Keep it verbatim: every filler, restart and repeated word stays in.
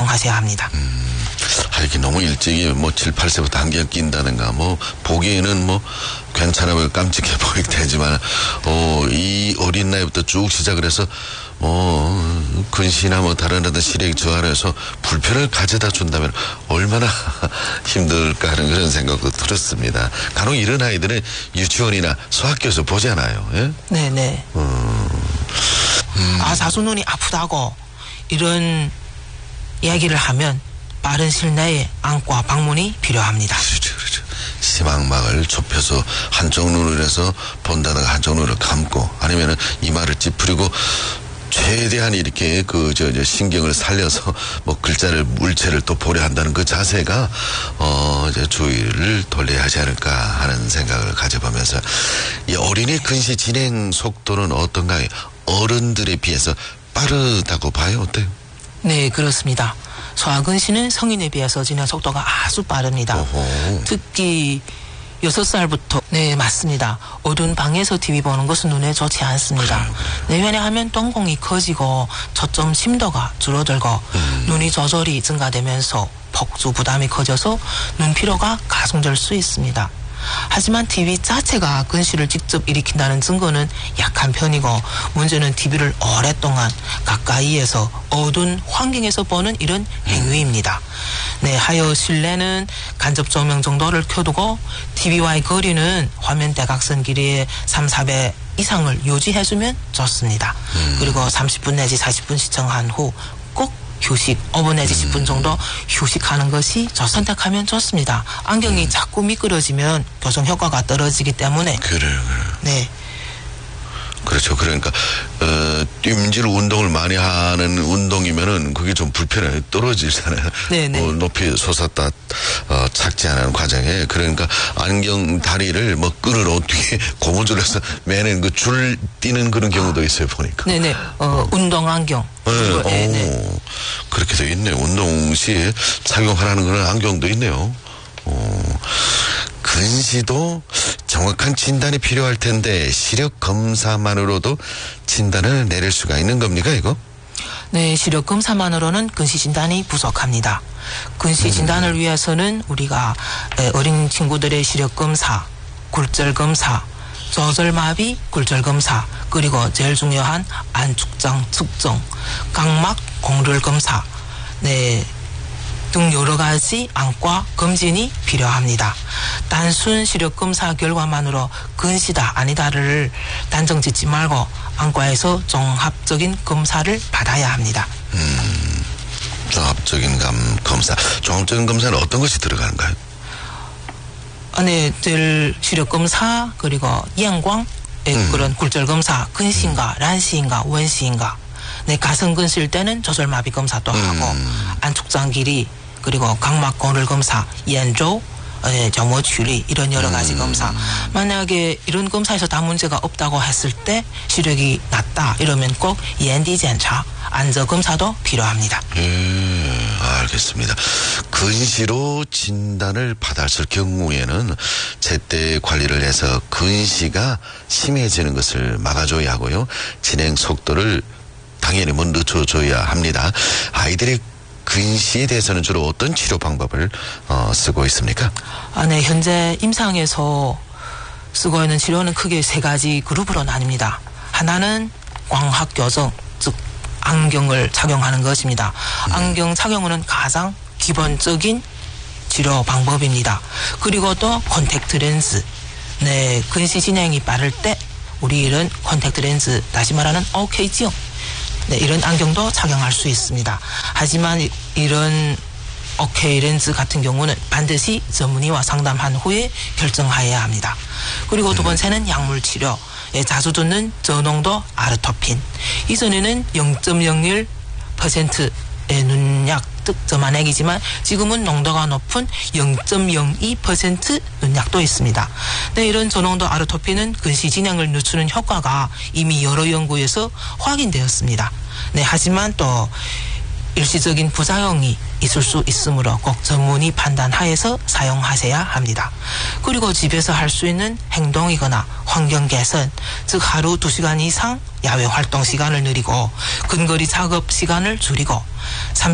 사용하셔야 합니다. 음, 아, 이게 너무 일찍이 뭐 칠, 팔 세부터 안경 낀다든가 뭐 보기에는 뭐 괜찮아 보이고 깜찍해 보이게 되지만 어, 이 어린 나이부터 쭉 시작을 해서 뭐 근시나 뭐 다른 어떤 시력 저하해서 불편을 가져다 준다면 얼마나 힘들까 하는 그런 생각도 들었습니다. 간혹 이런 아이들은 유치원이나 소학교에서 보잖아요. 예? 네네. 음, 음. 아, 자수 눈이 아프다고 이런 이야기를 하면 빠른 시일 내에 안과 방문이 필요합니다. 그렇죠, 그렇죠. 시망막을 좁혀서 한쪽 눈을 해서 본다다가 한쪽 눈을 감고 아니면은 이마를 찌푸리고 최대한 이렇게 그 저 저 신경을 살려서 뭐 글자를 물체를 또 보려 한다는 그 자세가 어 이제 주의를 돌려야 하지 않을까 하는 생각을 가져보면서 이 어린이 근시 진행 속도는 어떤가요? 어른들에 비해서 빠르다고 봐요? 어때요? 네, 그렇습니다. 소아근시는 성인에 비해서 진행 속도가 아주 빠릅니다. 오호. 특히 여섯 살부터 네, 맞습니다. 어두운 방에서 티비 보는 것은 눈에 좋지 않습니다. 네, 왜냐하면 동공이 커지고 초점 심도가 줄어들고 음. 눈이 조절이 증가되면서 폭주 부담이 커져서 눈 피로가 가중될 수 있습니다. 하지만 티비 자체가 근시를 직접 일으킨다는 증거는 약한 편이고 문제는 티비를 오랫동안 가까이에서 어두운 환경에서 보는 이런 행위입니다. 네, 하여 실내는 간접 조명 정도를 켜두고 티비와의 거리는 화면 대각선 길이의 삼, 사 배 이상을 유지해주면 좋습니다. 음. 그리고 삼십 분 내지 사십 분 시청한 후 꼭 휴식 오 분 내지 십 분 정도 휴식하는 것이 저 선택하면 좋습니다. 안경이 음. 자꾸 미끄러지면 교정 효과가 떨어지기 때문에 그래요, 그래요. 네. 그렇죠. 그러니까 어, 뜀질 운동을 많이 하는 운동이면은 그게 좀 불편해 떨어지잖아요. 네네. 어, 높이 솟았다 어, 착지하는 과정에 그러니까 안경 다리를 뭐 끈을 어떻게 고무줄에서 매는 그 줄 띄는 그런 경우도 있어요 보니까. 네네. 어, 운동 안경. 네, 네, 오, 네. 그렇게 돼 있네요. 운동 시에 착용하라는 그런 안경도 있네요. 오, 근시도 정확한 진단이 필요할 텐데 시력 검사만으로도 진단을 내릴 수가 있는 겁니까 이거? 네, 시력 검사만으로는 근시 진단이 부족합니다. 근시 진단을 위해서는 우리가 어린 친구들의 시력 검사, 굴절 검사, 조절마비 굴절 검사, 그리고 제일 중요한 안축장 측정, 각막 공률 검사, 네, 등 여러 가지 안과 검진이 필요합니다. 단순 시력 검사 결과만으로 근시다 아니다를 단정 짓지 말고 안과에서 종합적인 검사를 받아야 합니다. 음, 종합적인 감, 검사. 종합적인 검사는 어떤 것이 들어가는가요? 아, 네, 늘 시력 검사 그리고 영광 음. 그런 굴절 검사, 근시인가, 란시인가, 원시인가. 네, 가슴 근시일 때는 조절마비 검사도 음. 하고 안축장 길이 그리고 각막 공률 검사, 연조, 예, 점호 추리 이런 여러 가지 음. 검사. 만약에 이런 검사에서 다 문제가 없다고 했을 때 시력이 낮다 이러면 꼭 이엔디检查, 안저 검사도 필요합니다. 예, 알겠습니다. 근시로 진단을 받았을 경우에는 제때 관리를 해서 근시가 심해지는 것을 막아줘야 하고요. 진행 속도를 당연히 뭐 늦춰줘야 합니다. 아이들이 근시에 대해서는 주로 어떤 치료 방법을 어, 쓰고 있습니까? 아, 네, 현재 임상에서 쓰고 있는 치료는 크게 세 가지 그룹으로 나뉩니다. 하나는 광학 교정, 즉 안경을 착용하는 것입니다. 음. 안경 착용은 가장 기본적인 치료 방법입니다. 그리고 또 콘택트 렌즈. 네, 근시 진행이 빠를 때 우리는 콘택트 렌즈, 다시 말하는 오케이지요. 네, 이런 안경도 착용할 수 있습니다. 하지만 이런 오케이 렌즈 같은 경우는 반드시 전문의와 상담한 후에 결정하여야 합니다. 그리고 두 번째는 약물 치료. 예, 자주 듣는 저농도 아르토핀. 이전에는 영 점 영일 퍼센트의 눈약, 즉 저만액이지만 지금은 농도가 높은 영 점 영이 퍼센트 눈약도 있습니다. 네, 이런 저농도 아르토핀은 근시 진행을 늦추는 효과가 이미 여러 연구에서 확인되었습니다. 네, 하지만 또 일시적인 부작용이 있을 수 있으므로 꼭 전문의 판단하에서 사용하셔야 합니다. 그리고 집에서 할 수 있는 행동이거나 환경 개선, 즉 하루 두 시간 이상 야외 활동 시간을 늘리고 근거리 작업 시간을 줄이고